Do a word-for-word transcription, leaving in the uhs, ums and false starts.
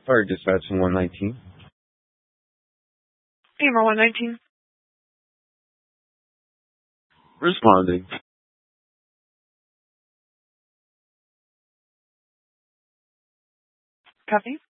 Fire dispatching one nineteen. E M R one nineteen. Responding. Copy.